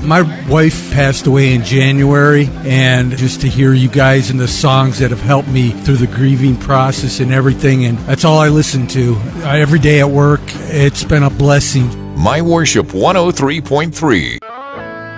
My wife passed away in January, and just to hear you guys and the songs that have helped me through the grieving process and everything, and that's all I listen to every day at work. It's been a blessing. My Worship 103.3.